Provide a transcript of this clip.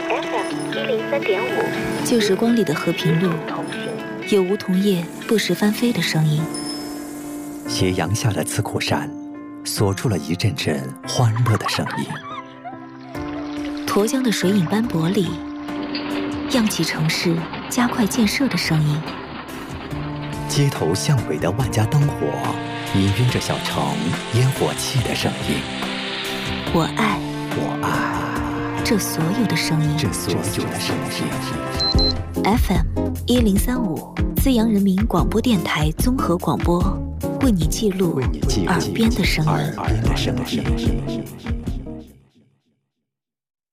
FM103.5，旧时光里的和平路，有梧桐叶不时翻飞的声音。 斜阳下的慈苦山，锁住了一阵阵欢乐的声音。 沱江的水影斑驳里，漾起城市加快建设的声音。 街头巷尾的万家灯火，氤氲着小城烟火气的声音。 我爱这所有的声音。FM103.5，资阳人民广播电台综合广播，为你记录耳边的声音。